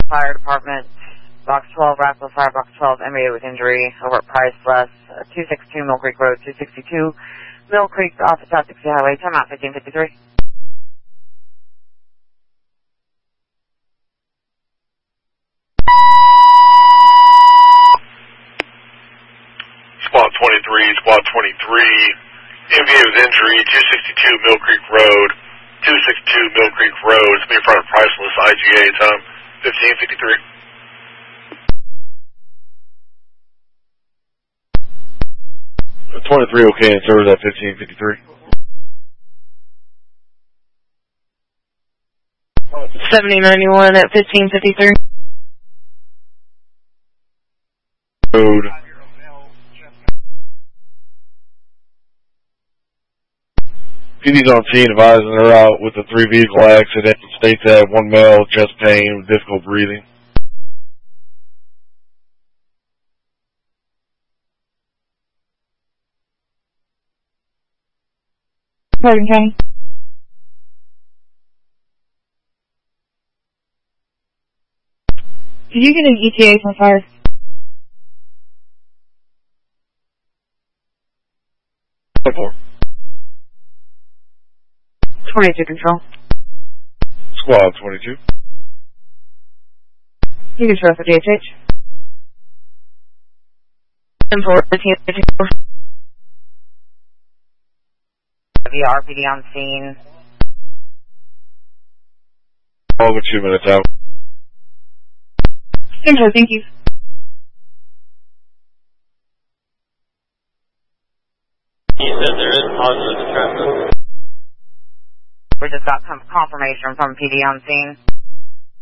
Fire Department, Box 12, Rascal Fire, Box 12, MBA with injury, over at Priceless, 262 Mill Creek Road, 262 Mill Creek, off the South 60 Highway, time out 1553. Squad 23, Squad 23, MBA with injury, 262 Mill Creek Road, 262 Mill Creek Road, it's in front of Priceless, IGA, time 1553. 23 okay, and service at 1553. 7091 at 1553. Road. PD's on scene advising they're out with a 3-vehicle accident. States that one male, chest pain, difficult breathing. Morgan County. Did you get an ETA from fire? Four. 22 Control. Squad 22. You can show us the DHH. 10-4, 1554. VR, PD on scene. Over 2 minutes out. Control, thank you. He said there is positive traffic. We just got confirmation from PD on scene.